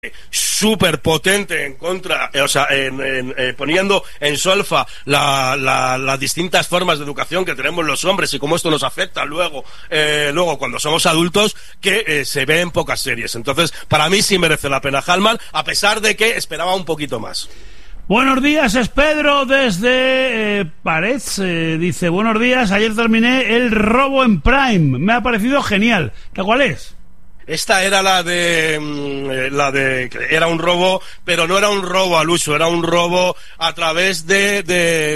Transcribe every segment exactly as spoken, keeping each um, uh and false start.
súper potente en contra, eh, o sea, en, en, eh, poniendo en solfa la, la, las distintas formas de educación que tenemos los hombres y cómo esto nos afecta luego, eh, luego cuando somos adultos, que eh, se ve en pocas series. Entonces, para mí sí merece la pena Hallman, a pesar de que esperaba un poquito más. Buenos días, es Pedro desde eh, Parets, eh, dice, buenos días, ayer terminé El Robo en Prime, me ha parecido genial. ¿Cuál es? Esta era la de la de era un robo, pero no era un robo al uso, era un robo a través de de,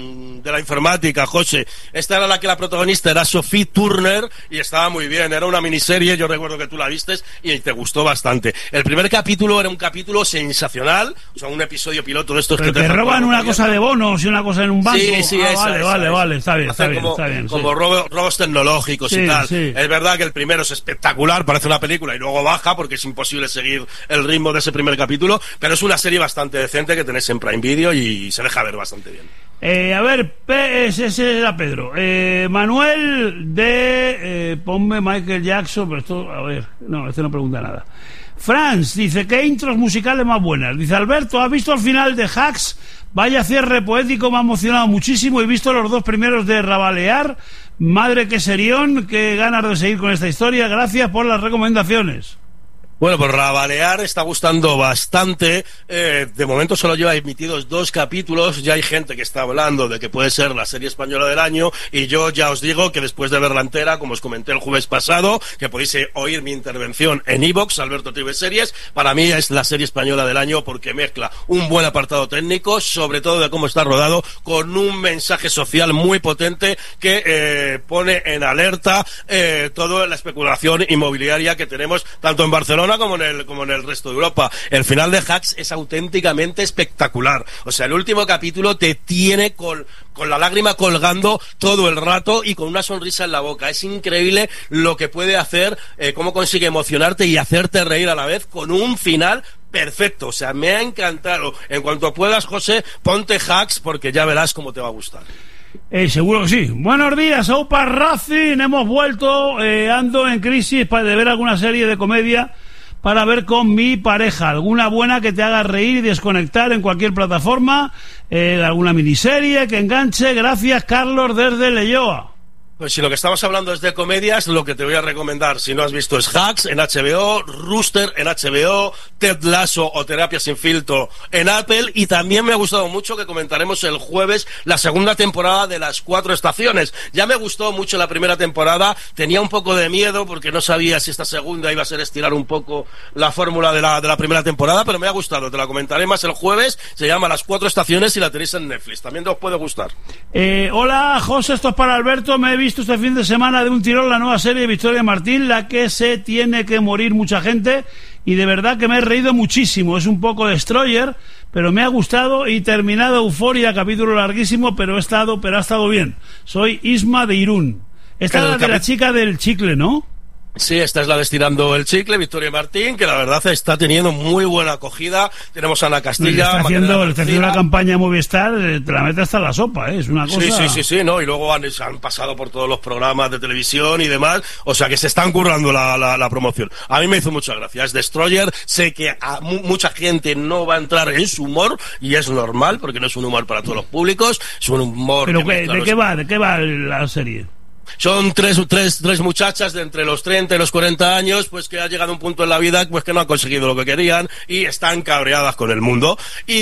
de la informática, José. Esta era la que la protagonista era Sophie Turner y estaba muy bien, era una miniserie, yo recuerdo que tú la vistes y te gustó bastante. El primer capítulo era un capítulo sensacional, o sea, un episodio piloto de estos pero que te, te roban una cosa de bonos y una cosa en un banco. Sí, sí, ah, esa, vale, esa, vale, esa. vale, está bien, está bien, como, está bien. Como sí. robos, robos tecnológicos sí, y tal. Sí. Es verdad que el primero es espectacular, parece una película y luego baja porque es imposible seguir el ritmo de ese primer capítulo, pero es una serie bastante decente que tenéis en Prime Video y se deja ver bastante bien. Eh, a ver, ese, ese era Pedro. Eh, Manuel de... Eh, ponme Michael Jackson, pero esto... A ver, no, este no pregunta nada. Franz dice, ¿qué intros musicales más buenas? Dice, Alberto, ¿has visto el final de Hacks? Vaya cierre poético, me ha emocionado muchísimo. He visto los dos primeros de Rabalear. Madre que serión, qué ganas de seguir con esta historia. Gracias por las recomendaciones. Bueno, pues Rabalear está gustando bastante. Eh, de momento solo lleva emitidos dos capítulos. Ya hay gente que está hablando de que puede ser la serie española del año. Y yo ya os digo que después de verla entera, como os comenté el jueves pasado, que podéis oír mi intervención en iVoox, Alberto T V Series, para mí es la serie española del año porque mezcla un buen apartado técnico, sobre todo de cómo está rodado, con un mensaje social muy potente que eh, pone en alerta eh, toda la especulación inmobiliaria que tenemos tanto en Barcelona como en el como en el resto de Europa. El final de Hacks es auténticamente espectacular. O sea, el último capítulo te tiene con, con la lágrima colgando todo el rato y con una sonrisa en la boca. Es increíble lo que puede hacer, eh, cómo consigue emocionarte y hacerte reír a la vez con un final perfecto. O sea, me ha encantado. En cuanto puedas, José, ponte Hacks porque ya verás cómo te va a gustar. Eh, seguro que sí. Buenos días, Opa Racing. Hemos vuelto. Eh, ando en crisis para de ver alguna serie de comedia para ver con mi pareja, alguna buena que te haga reír y desconectar en cualquier plataforma, eh, alguna miniserie que enganche. Gracias, Carlos, desde Leioa. Pues si lo que estamos hablando es de comedias, lo que te voy a recomendar, si no has visto, es Hacks en H B O, Rooster en H B O, Ted Lasso o Terapia sin filtro en Apple, y también me ha gustado mucho que comentaremos el jueves la segunda temporada de Las Cuatro Estaciones. Ya me gustó mucho la primera temporada, tenía un poco de miedo porque no sabía si esta segunda iba a ser estirar un poco la fórmula de la, de la primera temporada, pero me ha gustado, te la comentaré más el jueves. Se llama Las Cuatro Estaciones y la tenéis en Netflix, también te os puede gustar. Eh, hola, José, esto es para Alberto. Me he visto este fin de semana de un tirón la nueva serie de Victoria Martín, la que se tiene que morir mucha gente, y de verdad que me he reído muchísimo. Es un poco Destroyer, pero me ha gustado, y terminado Euforia, capítulo larguísimo, pero he estado, pero ha estado bien. Soy Isma de Irún. Esta es la de la chica del chicle, ¿no? Sí, esta es la de Estirando el Chicle, Victoria Martín, que la verdad está teniendo muy buena acogida. Tenemos a Ana Castilla. Le está haciendo, le está haciendo una campaña a Movistar, te la mete hasta la sopa, ¿eh? Es una cosa... Sí, sí, sí, sí, ¿no? Y luego han, han pasado por todos los programas de televisión y demás, o sea que se están currando la, la, la promoción. A mí me hizo mucha gracia, es Destroyer, sé que a mu mucha gente no va a entrar en su humor, y es normal, porque no es un humor para todos los públicos, es un humor... ¿Pero que qué, de qué va, de qué va la serie? Son tres, tres, tres muchachas de entre los treinta y los cuarenta años, pues que ha llegado a un punto en la vida pues que no han conseguido lo que querían y están cabreadas con el mundo.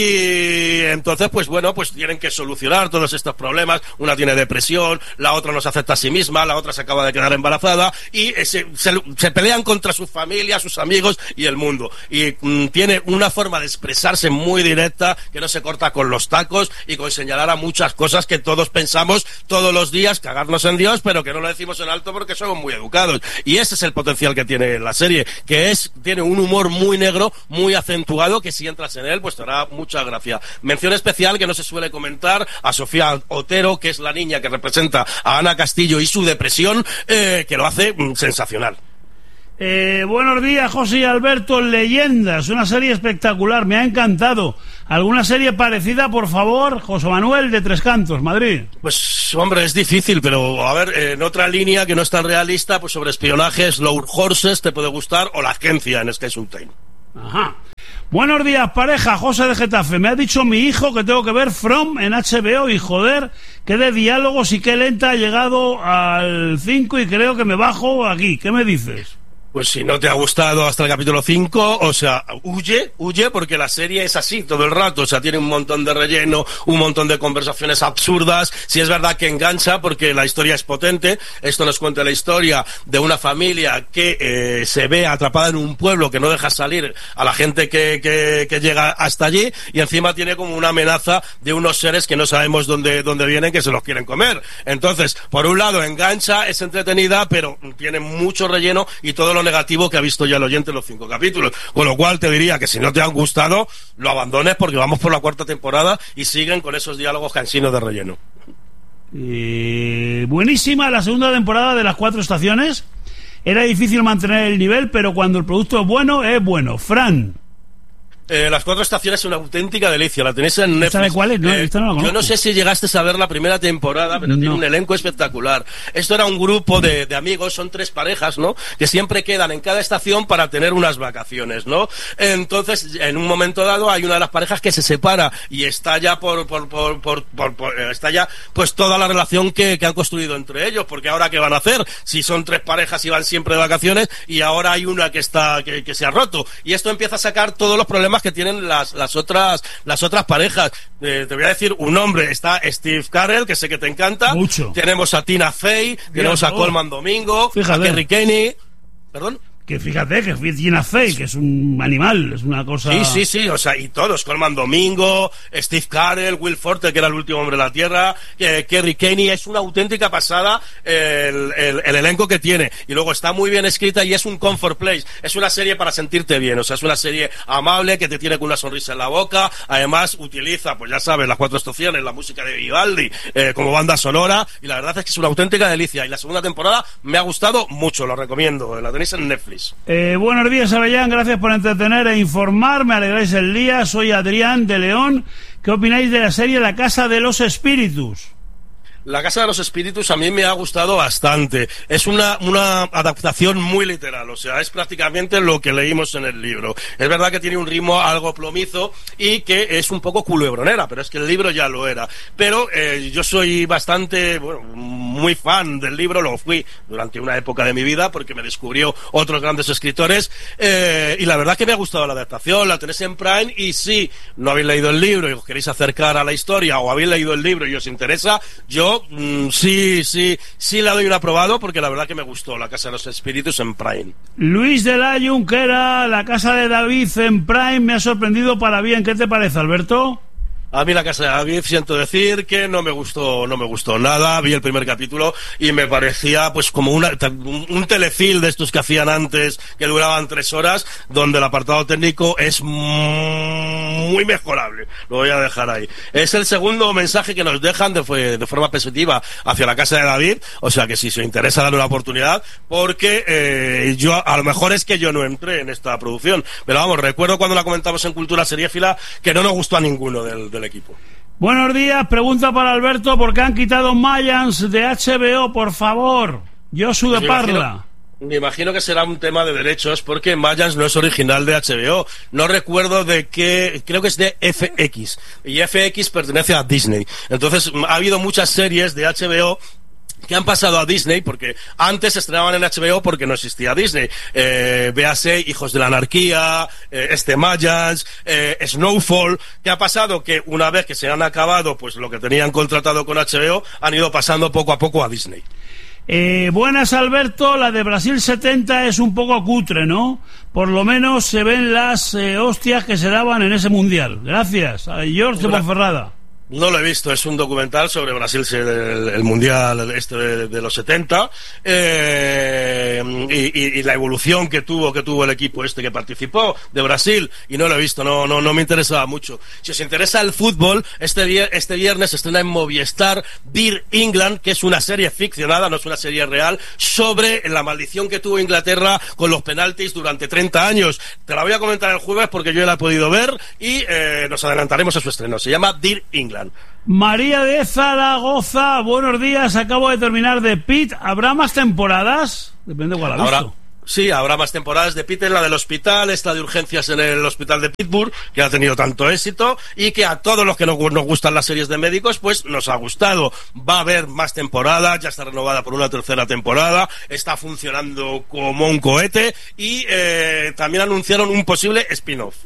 Y entonces, pues bueno, pues tienen que solucionar todos estos problemas. Una tiene depresión, la otra no se acepta a sí misma, la otra se acaba de quedar embarazada y se, se, se pelean contra su familia, sus amigos y el mundo. Y mmm, tiene una forma de expresarse muy directa, que no se corta con los tacos y con señalar a muchas cosas que todos pensamos todos los días, cagarnos en Dios, pero que no lo decimos en alto porque somos muy educados. Y ese es el potencial que tiene la serie, que es tiene un humor muy negro, muy acentuado, que si entras en él pues te hará mucha gracia. Mención especial que no se suele comentar a Sofía Otero, que es la niña que representa a Ana Castillo y su depresión, eh, que lo hace mm, sensacional. Eh, buenos días, José y Alberto. Leyendas, una serie espectacular, me ha encantado. ¿Alguna serie parecida, por favor? José Manuel, de Tres Cantos, Madrid. Pues, hombre, es difícil, pero a ver, en otra línea que no es tan realista, pues sobre espionaje, Slow Horses te puede gustar, o La Agencia en Sky Showtime. Ajá. Buenos días, pareja. José de Getafe. Me ha dicho mi hijo que tengo que ver From en H B O y joder, qué de diálogos y qué lenta ha llegado al cinco y creo que me bajo aquí. ¿Qué me dices? Pues si no te ha gustado hasta el capítulo cinco, o sea, huye, huye, porque la serie es así todo el rato, o sea, tiene un montón de relleno, un montón de conversaciones absurdas. Si es verdad que engancha, porque la historia es potente. Esto nos cuenta la historia de una familia que eh, se ve atrapada en un pueblo que no deja salir a la gente que, que, que llega hasta allí, y encima tiene como una amenaza de unos seres que no sabemos dónde, dónde vienen, que se los quieren comer. Entonces, por un lado engancha, es entretenida, pero tiene mucho relleno y todo lo negativo que ha visto ya el oyente en los cinco capítulos, con lo cual te diría que si no te han gustado lo abandones, porque vamos por la cuarta temporada y siguen con esos diálogos cansinos de relleno. Eh, buenísima la segunda temporada de Las Cuatro Estaciones. Era difícil mantener el nivel, pero cuando el producto es bueno, es bueno. Fran. Eh, Las Cuatro Estaciones es una auténtica delicia, la tenéis en Netflix. ¿Sabe cuál es? No, eh, no yo no sé si llegaste a ver la primera temporada, pero no. Tiene un elenco espectacular. Esto era un grupo de, de amigos, son tres parejas, ¿no? Que siempre quedan en cada estación para tener unas vacaciones, ¿no? Entonces, en un momento dado hay una de las parejas que se separa y está ya por, por, por, por, por, por está ya pues toda la relación que, que han construido entre ellos, porque ahora ¿qué van a hacer? Si son tres parejas y van siempre de vacaciones y ahora hay una que está que, que se ha roto, y esto empieza a sacar todos los problemas que tienen las, las otras las otras parejas. Eh, te voy a decir un nombre: está Steve Carell, que sé que te encanta. Mucho. Tenemos a Tina Fey, tenemos a Colman Domingo, Fíjate. a Kerry Kenny. ¿Perdón? Que fíjate que Tina Fey, que es un animal, es una cosa... Sí, sí, sí, o sea, y todos, Colman Domingo, Steve Carell, Will Forte, que era el último hombre de la Tierra, eh, Kerry Kenny, es una auténtica pasada el, el, el elenco que tiene, y luego está muy bien escrita y es un comfort place, es una serie para sentirte bien, o sea, es una serie amable que te tiene con una sonrisa en la boca, además utiliza, pues ya sabes, Las Cuatro Estaciones, la música de Vivaldi, eh, como banda sonora, y la verdad es que es una auténtica delicia, y la segunda temporada me ha gustado mucho, lo recomiendo, la tenéis en Netflix. Eh, buenos días, Avellán, gracias por entretener e informar, me alegráis el día. Soy Adrián de León. ¿Qué opináis de la serie La Casa de los Espíritus? La Casa de los Espíritus a mí me ha gustado bastante. Es una, una adaptación muy literal, o sea, es prácticamente lo que leímos en el libro. Es verdad que tiene un ritmo algo plomizo y que es un poco culebronera, pero es que el libro ya lo era. Pero eh, yo soy bastante, bueno, muy fan del libro, lo fui durante una época de mi vida porque me descubrió otros grandes escritores, eh, y la verdad que me ha gustado la adaptación, la tenéis en Prime, y si no habéis leído el libro y os queréis acercar a la historia, o habéis leído el libro y os interesa, yo Mm, sí, sí, sí la doy un aprobado, porque la verdad que me gustó La Casa de los Espíritus en Prime. Luis de la Junquera, La Casa de David en Prime, me ha sorprendido para bien. ¿Qué te parece, Alberto? A mí La Casa de David, siento decir que no me gustó, no me gustó nada. Vi el primer capítulo y me parecía pues como una, un, un telefilm de estos que hacían antes, que duraban tres horas, donde el apartado técnico es muy mejorable. Lo voy a dejar ahí. Es el segundo mensaje que nos dejan de, de forma positiva hacia La Casa de David, o sea que si os interesa darle una oportunidad, porque eh, yo, a lo mejor es que yo no entré en esta producción, pero vamos, recuerdo cuando la comentamos en Cultura Seriéfila que no nos gustó a ninguno del, del equipo. Buenos días, pregunta para Alberto: ¿por qué han quitado Mayans de H B O, por favor? Josu de Parla. Me imagino que será un tema de derechos, porque Mayans no es original de H B O. No recuerdo de qué, creo que es de F X, y F X pertenece a Disney. Entonces ha habido muchas series de H B O que han pasado a Disney, porque antes se estrenaban en H B O porque no existía Disney. Eh, véase Hijos de la Anarquía, eh, este Mayans, eh, Snowfall. ¿Qué ha pasado? Que una vez que se han acabado pues lo que tenían contratado con H B O, han ido pasando poco a poco a Disney. Eh, buenas, Alberto. La de Brasil setenta es un poco cutre, ¿no? Por lo menos se ven las eh, hostias que se daban en ese mundial. Gracias. A George de Ponferrada. No lo he visto, es un documental sobre Brasil, el, el mundial este de, de los setenta, eh, y, y, y la evolución que tuvo que tuvo el equipo este que participó de Brasil, y no lo he visto, no no no me interesaba mucho. Si os interesa el fútbol, este, este viernes se estrena en Movistar Dear England, que es una serie ficcionada, no es una serie real, sobre la maldición que tuvo Inglaterra con los penaltis durante treinta años. Te la voy a comentar el jueves porque yo la he podido ver, y eh, nos adelantaremos a su estreno. Se llama Dear England. María de Zaragoza, buenos días, acabo de terminar de Pitt. ¿Habrá más temporadas? Depende de cuál ha visto. Ahora, Sí, habrá más temporadas de Peter, la del hospital, esta de urgencias en el hospital de Pittsburgh, que ha tenido tanto éxito y que a todos los que nos, nos gustan las series de médicos, pues nos ha gustado. Va a haber más temporadas, ya está renovada por una tercera temporada, está funcionando como un cohete y eh, también anunciaron un posible spin-off.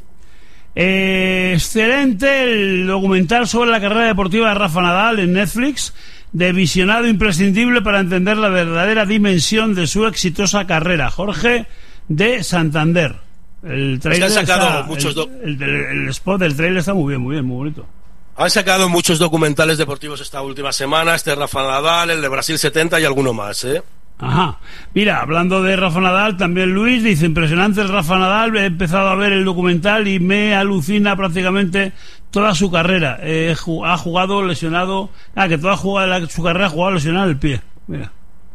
Eh, excelente el documental sobre la carrera deportiva de Rafa Nadal en Netflix, de visionado imprescindible para entender la verdadera dimensión de su exitosa carrera. Jorge de Santander. El trailer han sacado está, muchos do- el, el, el spot del trailer está muy bien, muy bien, muy bonito. Han sacado muchos documentales deportivos esta última semana, este Rafa Nadal, el de Brasil setenta y alguno más, ¿eh? Ajá. Mira, hablando de Rafa Nadal, también Luis dice, impresionante el Rafa Nadal, he empezado a ver el documental y me alucina prácticamente toda su carrera. Eh, ha jugado lesionado, ah, que toda jugada, su carrera ha jugado lesionado el pie. Mira.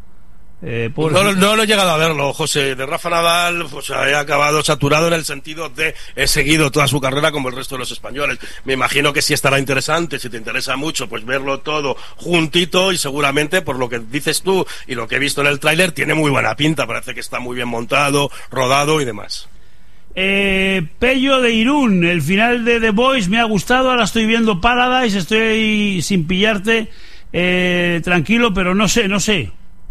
Eh, no, no, no he llegado a verlo, José. De Rafa Nadal, pues he acabado saturado en el sentido de he seguido toda su carrera como el resto de los españoles. Me imagino que sí estará interesante, si te interesa mucho, pues verlo todo juntito y seguramente, por lo que dices tú y lo que he visto en el tráiler, tiene muy buena pinta. Parece que está muy bien montado, rodado y demás. Eh, Pello de Irún, el final de The Boys me ha gustado, ahora estoy viendo Paradise, estoy sin pillarte, eh, tranquilo, pero no sé, no sé.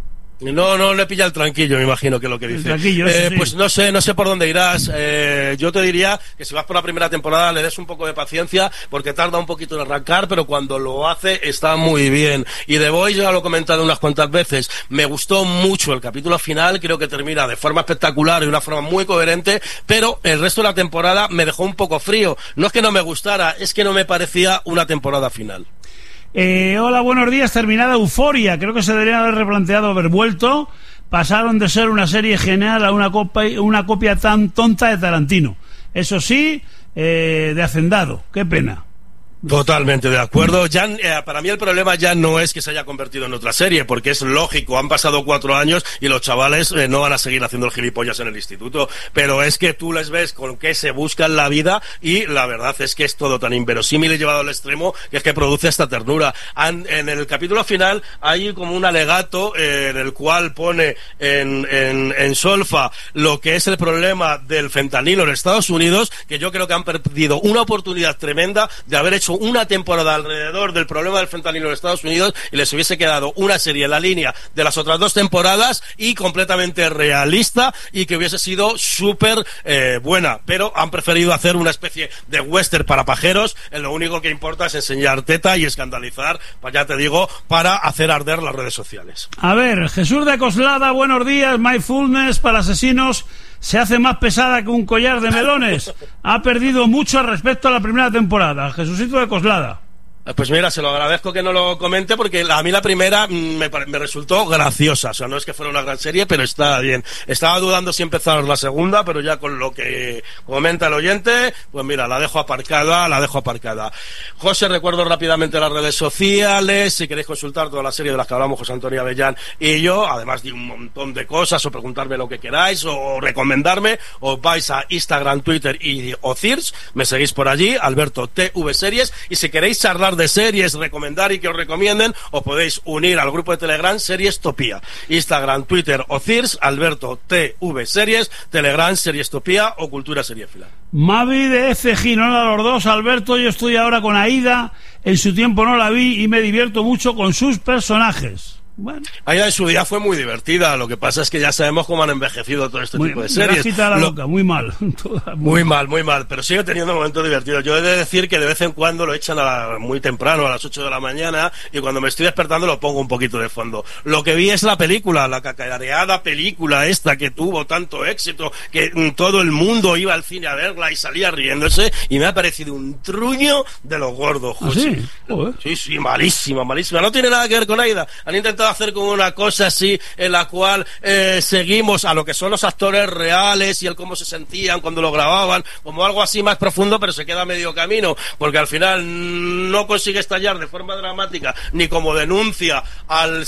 No, no le pilla el tranquillo, me imagino que es lo que dice. Tranquillo, eh, sí. Pues no sé, no sé por dónde irás. Eh, yo te diría que si vas por la primera temporada le des un poco de paciencia porque tarda un poquito en arrancar, pero cuando lo hace está muy bien. Y The Boys, ya lo he comentado unas cuantas veces, me gustó mucho el capítulo final, creo que termina de forma espectacular y de una forma muy coherente, pero el resto de la temporada me dejó un poco frío. No es que no me gustara, es que no me parecía una temporada final. Eh, hola, buenos días. Terminada Euforia. Creo que se deberían haber replanteado haber vuelto. Pasaron de ser una serie genial a una copia, una copia tan tonta de Tarantino. Eso sí, eh, de Hacendado. Qué pena. Totalmente de acuerdo. Ya, eh, para mí el problema ya no es que se haya convertido en otra serie, porque es lógico, han pasado cuatro años y los chavales eh, no van a seguir haciendo el gilipollas en el instituto, pero es que tú les ves con qué se buscan la vida y la verdad es que es todo tan inverosímil y llevado al extremo que es que produce esta ternura. Han, en el capítulo final hay como un alegato eh, en el cual pone en, en, en solfa lo que es el problema del fentanilo en Estados Unidos, que yo creo que han perdido una oportunidad tremenda de haber hecho una temporada alrededor del problema del fentanilo en Estados Unidos y les hubiese quedado una serie en la línea de las otras dos temporadas y completamente realista y que hubiese sido súper eh, buena, pero han preferido hacer una especie de western para pajeros, en lo único que importa es enseñar teta y escandalizar, pues ya te digo, para hacer arder las redes sociales. A ver, Jesús de Coslada, buenos días. Mindfulness para asesinos se hace más pesada que un collar de melones. Ha perdido mucho respecto a la primera temporada. Jesucito de Coslada. Pues mira, se lo agradezco que no lo comente porque a mí la primera me, me resultó graciosa, o sea, no es que fuera una gran serie, pero está bien. Estaba dudando si empezar la segunda, pero ya con lo que comenta el oyente, pues mira, la dejo aparcada, la dejo aparcada. José, recuerdo rápidamente las redes sociales, si queréis consultar toda la serie de las que hablamos José Antonio Avellán y yo, además de un montón de cosas, o preguntarme lo que queráis, o recomendarme, os vais a Instagram, Twitter y o Cirs, me seguís por allí, Alberto T V Series, y si queréis charlar de series, recomendar y que os recomienden, os podéis unir al grupo de Telegram Series Topía. Instagram, Twitter o Cirs, Alberto T V Series, Telegram Series Topía o Cultura Seriéfila. Mavi de F G, no a los dos. Alberto, yo estoy ahora con Aida, en su tiempo no la vi y me divierto mucho con sus personajes. Bueno. Aida en su día fue muy divertida, lo que pasa es que ya sabemos cómo han envejecido todo este muy, tipo de series. Me la lo... boca, muy mal. Muy mal, muy mal, pero sigue teniendo momentos divertidos. Yo he de decir que de vez en cuando lo echan a la, muy temprano, a las ocho de la mañana, y cuando me estoy despertando lo pongo un poquito de fondo. Lo que vi es la película, la cacareada película esta que tuvo tanto éxito, que mm, todo el mundo iba al cine a verla y salía riéndose, y me ha parecido un truño de los gordos, José. ¿Ah, sí? Sí, sí, malísima, malísima. No tiene nada que ver con Aida. Han intentado hacer como una cosa así en la cual eh, seguimos a lo que son los actores reales y el cómo se sentían cuando lo grababan, como algo así más profundo, pero se queda a medio camino, porque al final no consigue estallar de forma dramática ni como denuncia al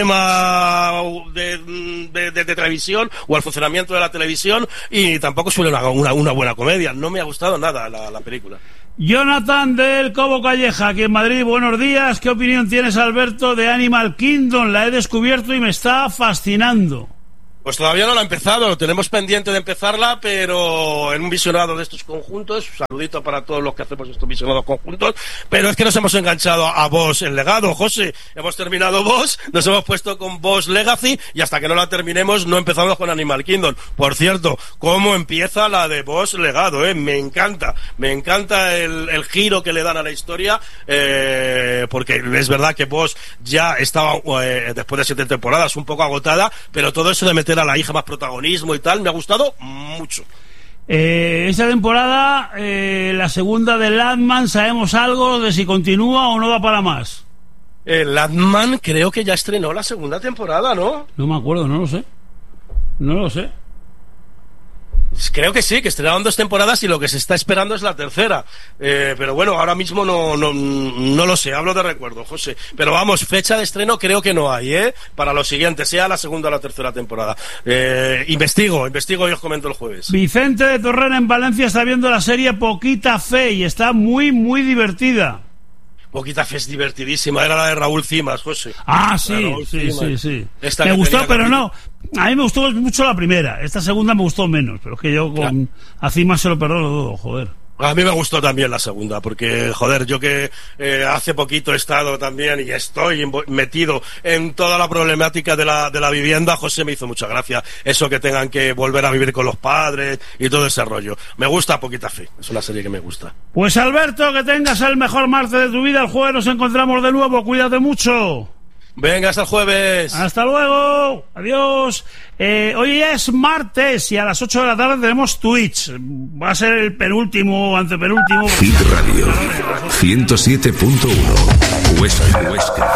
sistema de, de, de, de televisión o al funcionamiento de la televisión, y tampoco suele una, una, una buena comedia. No me ha gustado nada la, la película. Jonathan del Cobo Calleja, aquí en Madrid, buenos días. ¿Qué opinión tienes, Alberto, de Animal Kingdom? La he descubierto y me está fascinando. Pues todavía no la he empezado, lo tenemos pendiente de empezarla, pero en un visionado de estos conjuntos, saludito para todos los que hacemos estos visionados conjuntos, pero es que nos hemos enganchado a Boss el legado, José, hemos terminado Boss, nos hemos puesto con Boss Legacy, y hasta que no la terminemos no empezamos con Animal Kingdom. Por cierto, cómo empieza la de Boss legado, eh, me encanta, me encanta el, el giro que le dan a la historia, eh, porque es verdad que Boss ya estaba, eh, después de siete temporadas, un poco agotada, pero todo eso de meter a la hija más protagonismo y tal, me ha gustado mucho. Eh, esta temporada, eh, la segunda de Landman, ¿sabemos algo de si continúa o no va para más? Eh, Landman creo que ya estrenó la segunda temporada, ¿no? No me acuerdo, no lo sé. No lo sé. Creo que sí, que estrenaron dos temporadas y lo que se está esperando es la tercera. Eh, pero bueno, ahora mismo no, no, no lo sé, hablo de recuerdo, José. Pero vamos, fecha de estreno creo que no hay, ¿eh? Para lo siguiente, sea la segunda o la tercera temporada. Eh, investigo, investigo y os comento el jueves. Vicente de Torrena en Valencia está viendo la serie Poquita Fe y está muy, muy divertida. Poquita Fe es divertidísima, era la de Raúl Cimas, José. Ah, sí, sí, Cimas. sí, sí. Esta me gustó, pero capítulo. no. A mí me gustó mucho la primera. Esta segunda me gustó menos, pero es que yo con a Cimas se lo perdono todo, joder. A mí me gustó también la segunda, porque, joder, yo que eh, hace poquito he estado también y estoy metido en toda la problemática de la, de la vivienda, José, me hizo mucha gracia eso que tengan que volver a vivir con los padres y todo ese rollo. Me gusta Poquita Fe, es una serie que me gusta. Pues Alberto, que tengas el mejor martes de tu vida. El jueves nos encontramos de nuevo, cuídate mucho. Venga, hasta el jueves. Hasta luego. Adiós. Eh, hoy es martes y a las ocho de la tarde tenemos Twitch. Va a ser el penúltimo, antepenúltimo. Hit Radio ciento siete punto uno Huesca, Huesca.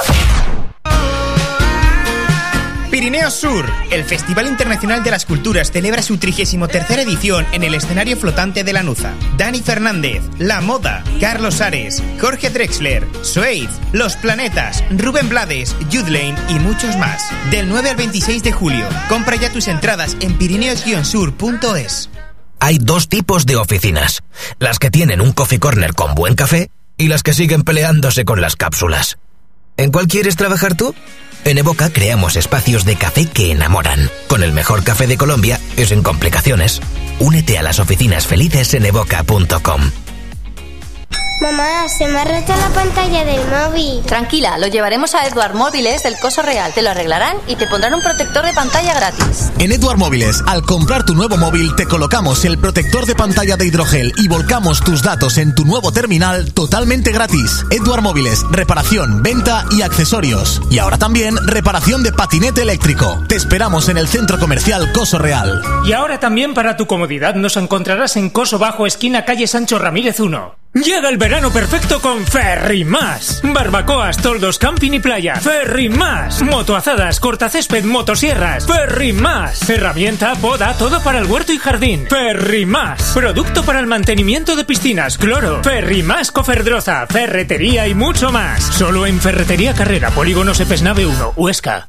Pirineos Sur, el Festival Internacional de las Culturas celebra su trigésimo tercera edición en el escenario flotante de Lanuza. Dani Fernández, La Moda, Carlos Ares, Jorge Drexler, Suede, Los Planetas, Rubén Blades, Yudlane y muchos más. Del nueve al veintiséis de julio. Compra ya tus entradas en pirineos guion sur punto es. Hay dos tipos de oficinas: las que tienen un coffee corner con buen café y las que siguen peleándose con las cápsulas. ¿En cuál quieres trabajar tú? En Evoca creamos espacios de café que enamoran, con el mejor café de Colombia y sin complicaciones. Únete a las oficinas felices en evoca punto com. Mamá, se me ha roto la pantalla del móvil. Tranquila, lo llevaremos a Edward Móviles del Coso Real. Te lo arreglarán y te pondrán un protector de pantalla gratis. En Edward Móviles, al comprar tu nuevo móvil, te colocamos el protector de pantalla de hidrogel y volcamos tus datos en tu nuevo terminal totalmente gratis. Edward Móviles, reparación, venta y accesorios. Y ahora también reparación de patinete eléctrico. Te esperamos en el Centro Comercial Coso Real. Y ahora también para tu comodidad nos encontrarás en Coso Bajo, esquina calle Sancho Ramírez uno. Llega el verano perfecto con Ferry Más. Barbacoas, toldos, camping y playa. Ferry Más. Motoazadas, cortacésped, motosierras. Ferry Más. Herramienta, poda, todo para el huerto y jardín. Ferry Más. Producto para el mantenimiento de piscinas, cloro. Ferry Más Coferdroza, ferretería y mucho más. Solo en Ferretería Carrera, Polígono Sepesnave uno, Huesca.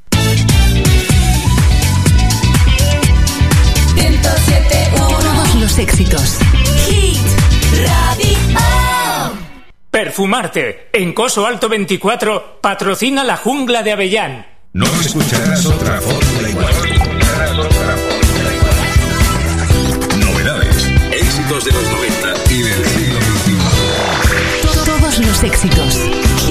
ciento siete punto uno Todos los éxitos. Hit Radio. Perfumarte. En Coso Alto veinticuatro patrocina la Jungla de Avellán. No escucharás otra fórmula igual. Novedades, éxitos de los noventa y del siglo veintiuno. Todos los éxitos.